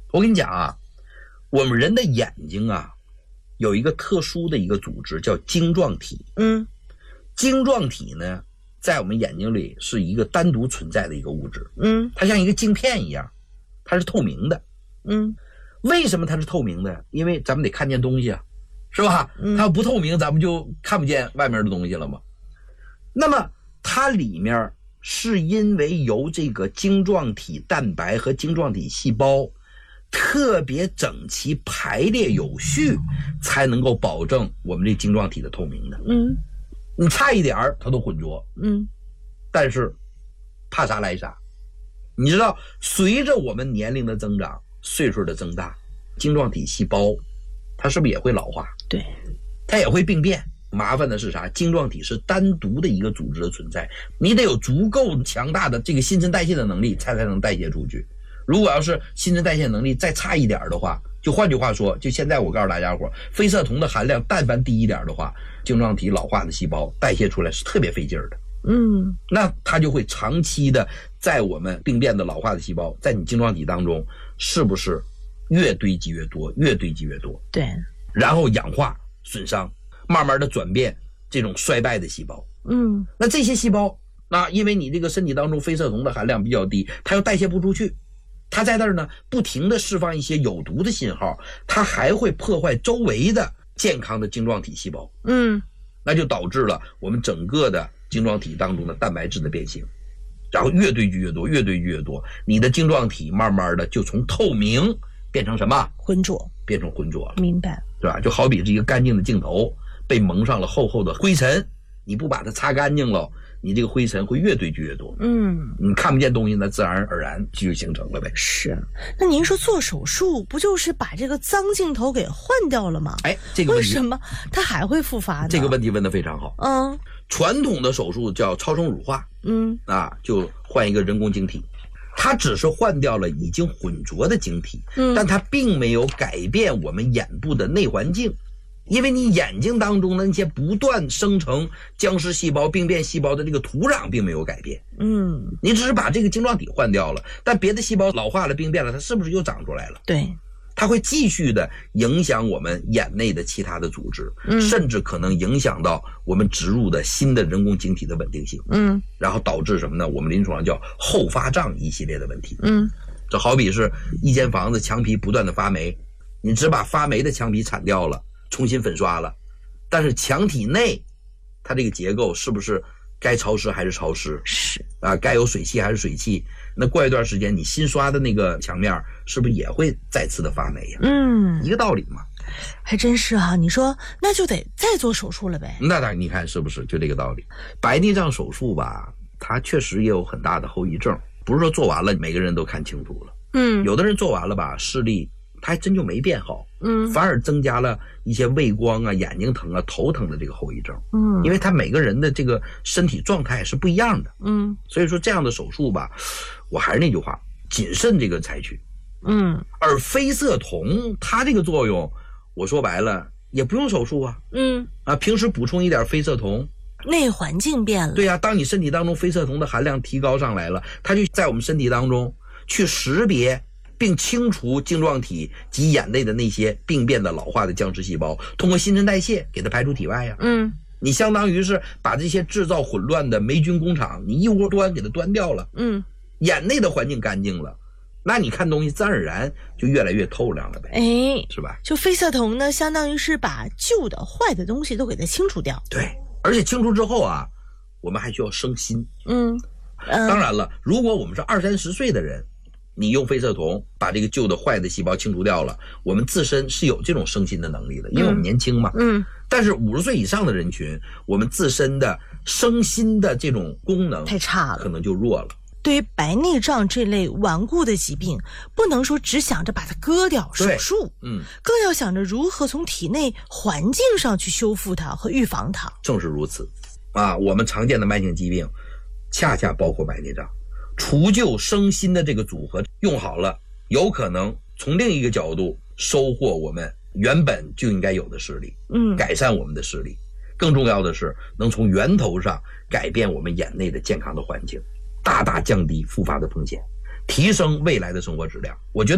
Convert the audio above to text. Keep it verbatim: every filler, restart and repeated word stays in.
我跟你讲啊，我们人的眼睛啊，有一个特殊的一个组织叫晶状体。 嗯， 晶状体呢，在我们眼睛里是一个单独存在的一个物质。 嗯， 它像一个镜片一样，它是透明的。 嗯， 为什么它是透明的？因为咱们得看见东西啊，是吧？ 嗯， 它要不透明，咱们就看不见外面的东西了嘛。那么它里面是因为由这个晶状体蛋白和晶状体细胞特别整齐排列有序，才能够保证我们这晶状体的透明的。 嗯， 你差一点它都浑浊。 嗯， 但是怕啥来啥。你知道，随着我们年龄的增长，岁数的增大，晶状体细胞它是不是也会老化？ 对， 它也会病变。麻烦的是啥？晶状体是单独的一个组织的存在，你得有足够强大的这个新陈代谢的能力，才才能代谢出去。如果要是新陈代谢能力再差一点的话，就换句话说，就现在我告诉大家伙，非色酮的含量但凡低一点的话，晶状体老化的细胞代谢出来是特别费劲的。 嗯， 那它就会长期的在我们病变的老化的细胞，在你晶状体当中，是不是越堆积越多，越堆积越多？ 对， 然后氧化损伤，慢慢的转变这种衰败的细胞。 嗯， 那这些细胞，那因为你这个身体当中非色酮的含量比较低，它又代谢不出去，它在那儿呢不停的释放一些有毒的信号，它还会破坏周围的健康的晶状体细胞。 嗯， 那就导致了我们整个的晶状体当中的蛋白质的变形，然后越堆积越多，越堆积越多，你的晶状体慢慢的就从透明变成什么？ 浑浊， 变成浑浊了。 明白， 对吧？就好比是一个干净的镜头被蒙上了厚厚的灰尘，你不把它擦干净了，你这个灰尘会越堆积越多。 嗯， 你看不见东西呢，自然而然就形成了呗。 是。那您说做手术不就是把这个脏镜头给换掉了吗？ 哎，这个问题为什么它还会复发呢？ 这个问题问得非常好。 嗯， 传统的手术叫超声乳化， 嗯啊，就换一个人工晶体，它只是换掉了已经混浊的晶体， 嗯， 但它并没有改变我们眼部的内环境。因为你眼睛当中的那些不断生成僵尸细胞、病变细胞的这个土壤并没有改变， 嗯， 你只是把这个晶状体换掉了，但别的细胞老化了、病变了，它是不是又长出来了？ 对， 它会继续的影响我们眼内的其他的组织， 嗯， 甚至可能影响到我们植入的新的人工晶体的稳定性， 嗯， 然后导致什么呢？我们临床上叫后发胀一系列的问题， 嗯， 这好比是一间房子墙皮不断的发霉，你只把发霉的墙皮铲掉了，重新粉刷了，但是墙体内它这个结构是不是该潮湿还是潮湿？ 是啊，该有水汽还是水汽？那过一段时间你新刷的那个墙面是不是也会再次的发霉呀？ 嗯， 一个道理嘛。 还真是哈、啊。你说那就得再做手术了呗？ 那当然，你看是不是就这个道理？白内障手术吧，它确实也有很大的后遗症，不是说做完了每个人都看清楚了。 嗯， 有的人做完了吧，视力它还真就没变好， 嗯， 反而增加了一些畏光啊、眼睛疼啊、头疼的这个后遗症。 嗯， 因为他每个人的这个身体状态是不一样的。 嗯， 所以说这样的手术吧，我还是那句话，谨慎这个采取。 嗯， 而非色酮它这个作用，我说白了也不用手术啊。 嗯， 啊，平时补充一点非色酮。 内环境变了。 对呀、啊，当你身体当中非色酮的含量提高上来了，它就在我们身体当中去识别并清除晶状体及眼内的那些病变的老化的僵尸细胞，通过新陈代谢给它排出体外呀。 嗯， 你相当于是把这些制造混乱的霉菌工厂，你一窝端给它端掉了。 嗯， 眼内的环境干净了，那你看东西自然而然就越来越透亮了呗。 哎， 是吧？ 就非色酮呢，相当于是把旧的坏的东西都给它清除掉。 对，而且清除之后啊，我们还需要生新。 嗯，呃、 当然了，如果我们是二三十岁的人，你用非色酮把这个旧的坏的细胞清除掉了，我们自身是有这种生新的能力的，因为我们年轻嘛。 嗯， 但是五十岁以上的人群，我们自身的生新的这种功能太差了， 可能就弱了。 对于白内障这类顽固的疾病，不能说只想着把它割掉手术， 嗯， 更要想着如何从体内环境上去修复它和预防它。 正是如此啊，我们常见的慢性疾病恰恰包括白内障，除旧生新的这个组合用好了，有可能从另一个角度收获我们原本就应该有的视力， 嗯， 改善我们的视力。更重要的是能从源头上改变我们眼内的健康的环境，大大降低复发的风险，提升未来的生活质量。我觉得